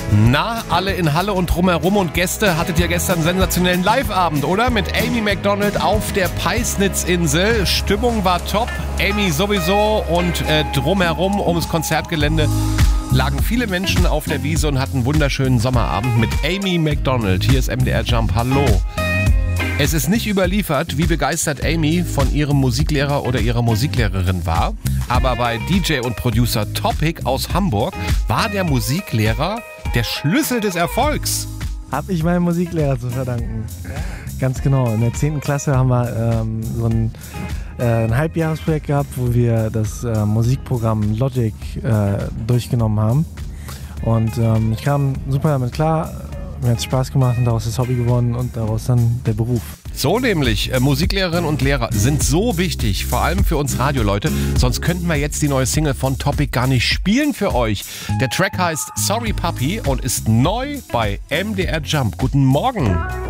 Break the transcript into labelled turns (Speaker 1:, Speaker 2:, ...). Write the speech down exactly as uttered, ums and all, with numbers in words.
Speaker 1: Na, alle in Halle und drumherum und Gäste, hattet ihr gestern einen sensationellen Live-Abend, oder? Mit Amy Macdonald auf der Peisnitzinsel. Stimmung war top, Amy sowieso und äh, drumherum ums Konzertgelände lagen viele Menschen auf der Wiese und hatten einen wunderschönen Sommerabend mit Amy Macdonald. Hier ist M D R Jump, hallo. Es ist nicht überliefert, wie begeistert Amy von ihrem Musiklehrer oder ihrer Musiklehrerin war. Aber bei D J und Producer Topic aus Hamburg war der Musiklehrer der Schlüssel des Erfolgs.
Speaker 2: Hab ich meinem Musiklehrer zu verdanken. Ganz genau. In der zehnten Klasse haben wir ähm, so ein, äh, ein Halbjahresprojekt gehabt, wo wir das äh, Musikprogramm Logic äh, durchgenommen haben. Und ähm, ich kam super damit klar. Mir hat es Spaß gemacht und daraus ist das Hobby geworden und daraus dann der Beruf.
Speaker 1: So nämlich, äh, Musiklehrerinnen und Lehrer sind so wichtig, vor allem für uns Radioleute, sonst könnten wir jetzt die neue Single von Topic gar nicht spielen für euch. Der Track heißt Sorry Puppy und ist neu bei M D R Jump. Guten Morgen.